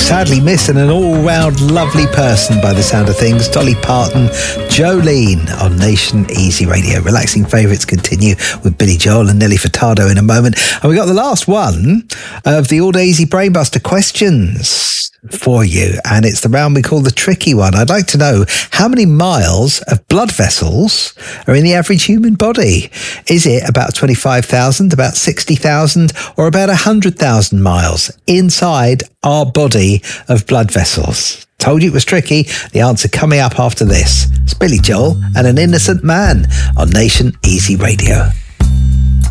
sadly missing an all-round lovely person by the sound of things. Dolly Parton, Jolene on Nation Easy Radio. Relaxing favourites continue with Billy Joel and Nelly Furtado in a moment. And we got the last one of the All Day Easy Brainbuster questions for you, and it's the round we call the tricky one. I'd like to know how many miles of blood vessels are in the average human body. Is it about 25,000, about 60,000, or about 100,000 miles inside our body of blood vessels? Told you it was tricky. The answer coming up after this. It's Billy Joel and An Innocent Man on Nation Easy Radio.